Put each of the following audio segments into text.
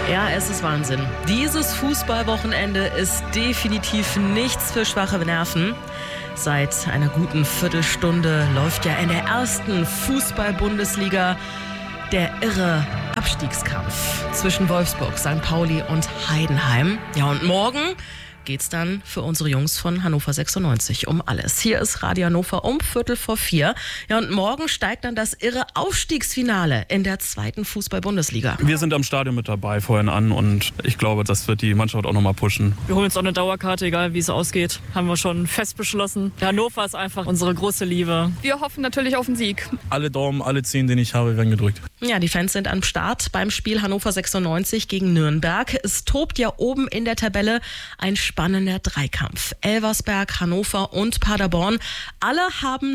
Ja, es ist Wahnsinn. Dieses Fußballwochenende ist definitiv nichts für schwache Nerven. Seit einer guten Viertelstunde läuft ja in der ersten Fußball-Bundesliga der irre Abstiegskampf zwischen Wolfsburg, St. Pauli und Heidenheim. Ja, und morgen geht's dann für unsere Jungs von Hannover 96 um alles. Hier ist Radio Hannover um 3:45. Ja, und morgen steigt dann das irre Aufstiegsfinale in der zweiten Fußball-Bundesliga. Wir sind am Stadion mit dabei vorhin an und ich glaube, das wird die Mannschaft auch nochmal pushen. Wir holen uns auch eine Dauerkarte, egal wie es ausgeht. Haben wir schon fest beschlossen. Hannover ist einfach unsere große Liebe. Wir hoffen natürlich auf den Sieg. Alle Daumen, alle 10, den ich habe, werden gedrückt. Ja, die Fans sind am Start beim Spiel Hannover 96 gegen Nürnberg. Es tobt ja oben in der Tabelle ein spannender Dreikampf. Elversberg, Hannover und Paderborn. Alle haben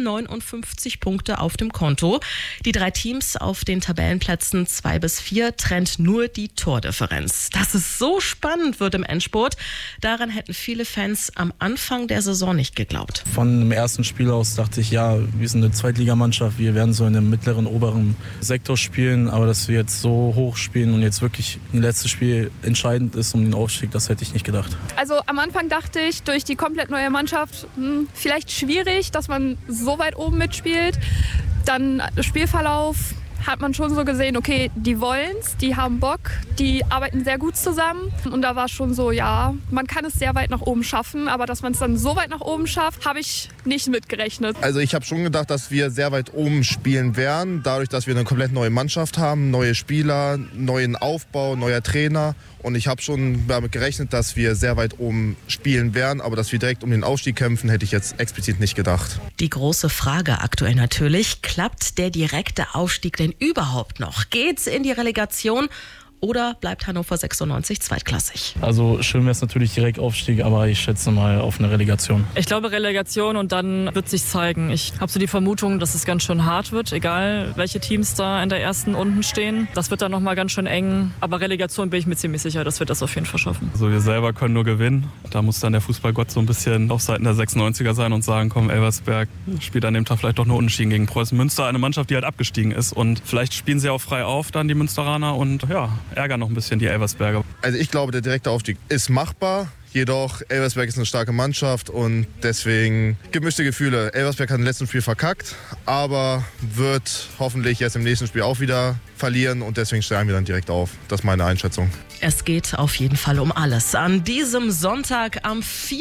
59 Punkte auf dem Konto. Die 3 Teams auf den Tabellenplätzen 2 bis 4 trennt nur die Tordifferenz. Dass es so spannend wird im Endspurt, daran hätten viele Fans am Anfang der Saison nicht geglaubt. Von dem ersten Spiel aus dachte ich, ja, wir sind eine Zweitligamannschaft, wir werden so in dem mittleren, oberen Sektor spielen, aber dass wir jetzt so hoch spielen und jetzt wirklich ein letztes Spiel entscheidend ist um den Aufstieg, das hätte ich nicht gedacht. Also am Anfang dachte ich, durch die komplett neue Mannschaft, vielleicht schwierig, dass man so weit oben mitspielt. Dann Spielverlauf hat man schon so gesehen, okay, die wollen's, die haben Bock, die arbeiten sehr gut zusammen. Und da war schon so, ja, man kann es sehr weit nach oben schaffen, aber dass man es dann so weit nach oben schafft, habe ich nicht mitgerechnet. Also ich habe schon gedacht, dass wir sehr weit oben spielen werden, dadurch, dass wir eine komplett neue Mannschaft haben, neue Spieler, neuen Aufbau, neuer Trainer. Und ich habe schon damit gerechnet, dass wir sehr weit oben spielen werden, aber dass wir direkt um den Aufstieg kämpfen, hätte ich jetzt explizit nicht gedacht. Die große Frage aktuell natürlich, klappt der direkte Aufstieg denn überhaupt noch? Geht's in die Relegation? Oder bleibt Hannover 96 zweitklassig? Also schön wäre es natürlich direkt Aufstieg, aber ich schätze mal auf eine Relegation. Ich glaube Relegation und dann wird sich zeigen. Ich habe so die Vermutung, dass es ganz schön hart wird, egal welche Teams da in der ersten unten stehen. Das wird dann nochmal ganz schön eng, aber Relegation bin ich mir ziemlich sicher, dass wir das auf jeden Fall schaffen. Also wir selber können nur gewinnen. Da muss dann der Fußballgott so ein bisschen auf Seiten der 96er sein und sagen, komm, Elversberg spielt an dem Tag vielleicht doch nur unentschieden gegen Preußen Münster, eine Mannschaft, die halt abgestiegen ist. Und vielleicht spielen sie auch frei auf, dann die Münsteraner und ja, ärgern noch ein bisschen die Elversberger. Also ich glaube, der direkte Aufstieg ist machbar. Jedoch, Elversberg ist eine starke Mannschaft und deswegen gemischte Gefühle. Elversberg hat im letzten Spiel verkackt, aber wird hoffentlich jetzt im nächsten Spiel auch wieder verlieren und deswegen steigen wir dann direkt auf. Das ist meine Einschätzung. Es geht auf jeden Fall um alles. An diesem Sonntag am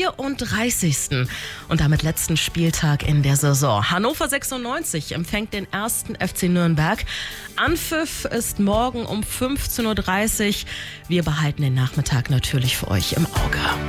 34. und damit letzten Spieltag in der Saison. Hannover 96 empfängt den ersten FC Nürnberg. Anpfiff ist morgen um 15:30 Uhr. Wir behalten den Nachmittag natürlich für euch im Auge.